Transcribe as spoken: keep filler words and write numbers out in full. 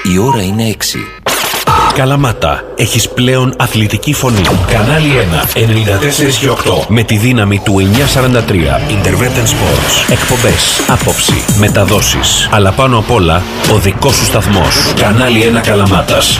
Η ώρα είναι έξι. Καλαμάτα, έχεις πλέον αθλητική φωνή. Κανάλι ένα, ενενήντα τέσσερα και οκτώ. Με τη δύναμη του εννιακόσια σαράντα τρία. Intervention Sports. Εκπομπές, άποψη, μεταδόσεις. Αλλά πάνω απ' όλα, ο δικός σου σταθμός. Κανάλι ένα Καλαμάτας.